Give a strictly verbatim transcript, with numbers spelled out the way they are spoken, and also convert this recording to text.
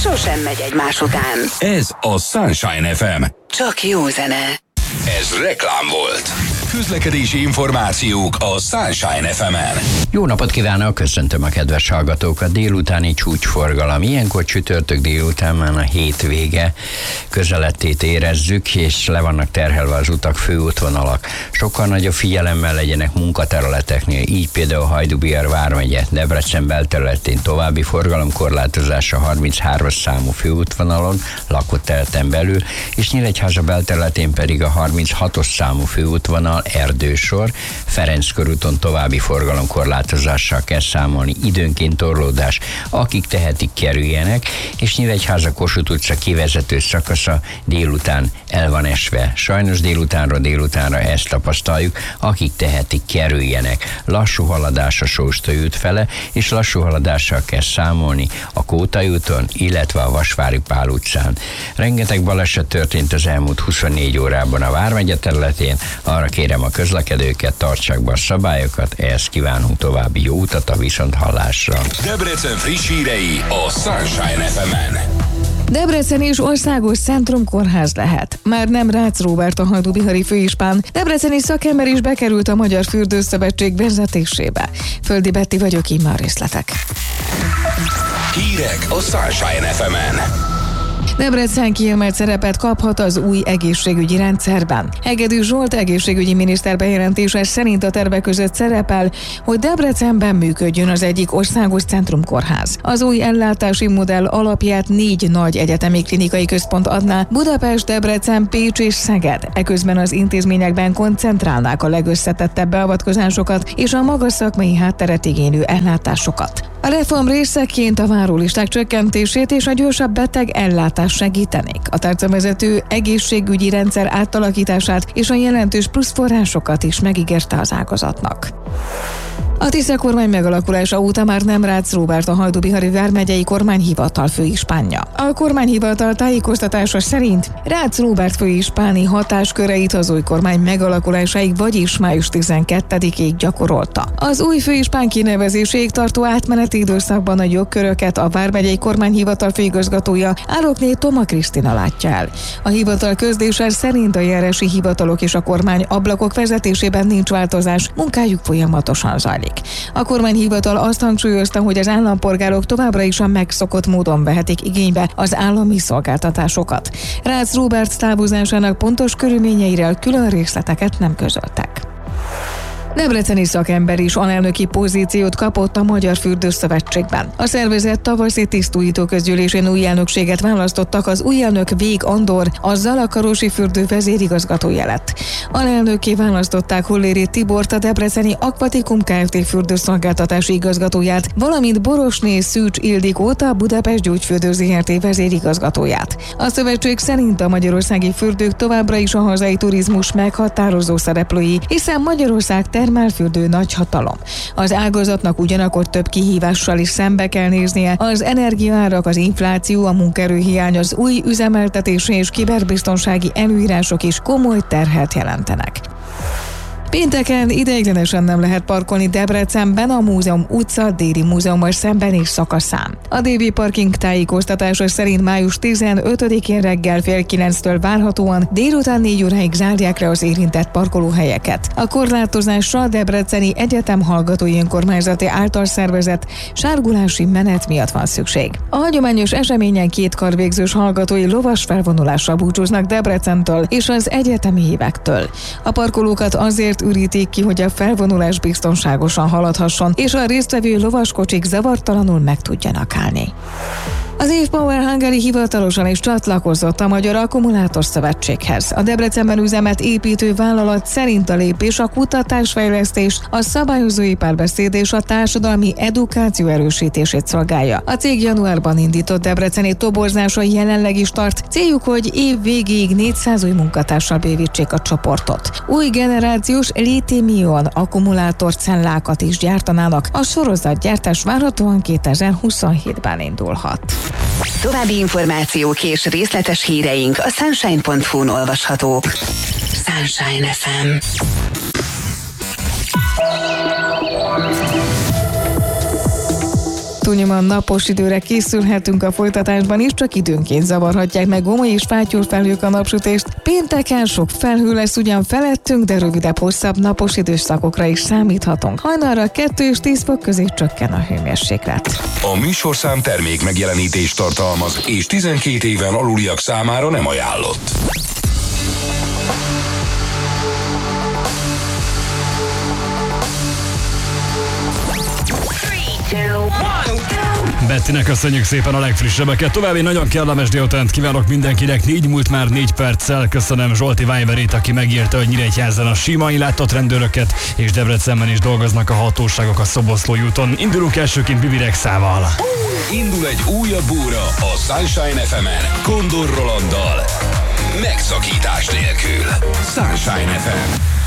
sosem megy egymás után. Ez a Sunshine ef em. Csak jó zene. Ez reklám volt. Közlekedési információk a Sunshine ef emen. Jó napot kívánok, köszöntöm a kedves hallgatókat. Délutáni csúcsforgalom. Ilyenkor csütörtök délután már a hétvége közelettét érezzük, és le vannak terhelve az utak, főútvonalak. Sokkal nagyobb figyelemmel legyenek munkaterületeknél, így például Hajdú-Bihar vármegye, Debrecen belterületén további forgalomkorlátozása harminchárom számú főútvonalon, lakott területen belül, és Nyíregyháza belterületén pedig a harminchatos számú főútvonal, Erdősor, Ferenc körúton további forgalomkorlátozással kell számolni, időnként torlódás, akik tehetik, kerüljenek, és Nyíregyháza Kossuth utca kivezető szakasza délután el van esve. Sajnos délutánról délutánra ezt tapasztaljuk, akik tehetik, kerüljenek. Lassú haladás a Sóstai út fele, és lassú haladással kell számolni a Kótai úton, illetve a Vasvári Pál utcán. Rengeteg baleset történt az elmúlt huszonnégy órában a Vármegye területén, arra kérem a közlekedőket, tartsák be a szabályokat, ehhez kívánunk további jó utat a viszonthallásra. Debrecen friss hírei a Sunshine ef emen. Debrecen és országos centrumkórház lehet. Már nem Rácz Róbert a hajdú-bihari főispán, debreceni szakember is bekerült a Magyar Fürdőszövetség vezetésébe. Földi Betti vagyok, íme a részletek. Hírek a Sunshine ef emen. Debrecen kiemelt szerepet kaphat az új egészségügyi rendszerben. Hegedű Zsolt egészségügyi miniszter bejelentése szerint a tervek között szerepel, hogy Debrecenben működjön az egyik országos centrumkórház. Az új ellátási modell alapját négy nagy egyetemi klinikai központ adná: Budapest, Debrecen, Pécs és Szeged. Eközben az intézményekben koncentrálnák a legösszetettebb beavatkozásokat és a magas szakmai hátteret igénylő ellátásokat. A reform részeként a várólisták csökkentését és a gyorsabb beteg ellátást segítenék. A tárcavezető egészségügyi rendszer átalakítását és a jelentős pluszforrásokat is megígérte az ágazatnak. A Tisza kormány megalakulása óta már nem Rácz Róbert a Hajdú-Bihari vármegyei kormányhivatal főispánja. A kormányhivatal tájékoztatása szerint Rácz Róbert főispáni hatásköreit az új kormány megalakulásáig, vagyis május tizenkettedikéig gyakorolta. Az új főispán kinevezéséig tartó átmeneti időszakban a jogköröket a vármegyei kormányhivatal főigazgatója, Árokné Toma Krisztina látja el. A hivatal közlése szerint a járási hivatalok és a kormány ablakok vezetésében nincs változás, munkájuk folyamatosan zajlik. A kormányhivatal azt hangsúlyozta, hogy az állampolgárok továbbra is a megszokott módon vehetik igénybe az állami szolgáltatásokat. Rácz Róbert távozásának pontos körülményeiről külön részleteket nem közöltek. Debreceni szakember is alelnöki pozíciót kapott a Magyar Fürdőszövetségben. A szervezet tavaszi tisztújító közgyűlésén új elnökséget választottak, az új elnök Vég Andor, a Zalakarosi fürdő vezérigazgatója lett. Alelnökké választották Holléri Tibort, a debreceni Aquatikum Kft. Fürdőszolgáltatási igazgatóját, valamint Borosné Szűcs Ildikót, a Budapest Gyógyfürdő zé er té vezérigazgatóját. A szövetség szerint a magyarországi fürdők továbbra is a hazai turizmus meghatározó szereplői, hiszen Magyarország termálfürdő nagyhatalom. Az ágazatnak ugyanakkor több kihívással is szembe kell néznie: az energiaárak, az infláció, a munkaerőhiány, az új üzemeltetési és kiberbiztonsági előírások is komoly terhet jelentenek. Pénteken ideiglenesen nem lehet parkolni Debrecenben a Múzeum utca déli múzeummal szembeni szakaszán. A dé vé parking tájékoztatása szerint május tizenötödikén reggel fél kilenctől várhatóan délután négy óráig zárják le az érintett parkolóhelyeket. A korlátozásra a Debreceni Egyetem Hallgatói Önkormányzati által szervezett sárgulási menet miatt van szükség. A hagyományos eseményen két karvégzős hallgatói lovas felvonulással búcsúznak Debrecentől és az egyetemi évektől. A parkolókat azért ürítik ki, hogy a felvonulás biztonságosan haladhasson, és a résztvevő lovaskocsik zavartalanul meg tudjanak állni. Az Eve Power Hungary hivatalosan is csatlakozott a Magyar Akkumulátor Szövetséghez. A Debrecenben üzemet építő vállalat szerint a lépés a kutatásfejlesztés, a szabályozói párbeszéd és a társadalmi edukáció erősítését szolgálja. A cég januárban indított debreceni toborzása jelenleg is tart. Céljuk, hogy év végéig négyszáz új munkatársal bővítsék a csoportot. Új generációs lítium-ion akkumulátorcellákat is gyártanának. A sorozatgyártás várhatóan kétezer-huszonhétben indulhat. További információk és részletes híreink a sunshine pont hu-n olvashatók. Sunshine ef em. Túlnyomóan napos időre készülhetünk a folytatásban is, csak időnként zavarhatják meg gomoly és fátyol felhők a napsütést. Pénteken sok felhő lesz ugyan felettünk, de rövidebb, hosszabb napos időszakokra is számíthatunk. Hajnalra kettő és tíz fok közé csökken a hőmérséklet. A műsorszám termék megjelenítést tartalmaz, és tizenkét éven aluliak számára nem ajánlott. Bettinek köszönjük szépen a legfrissebbeket. További nagyon kellemes délutánt kívánok mindenkinek. Négy múlt már négy perccel. Köszönöm Zsolti Viberét, aki megírta, hogy Nyíregyházán a simai látott rendőröket, és Debrecenben is dolgoznak a hatóságok a Szoboszlói úton. Indulunk elsőként Bibi Rexával. Indul egy újabb óra a Sunshine ef emen Kondor Rolanddal. Megszakítás nélkül. Sunshine ef em.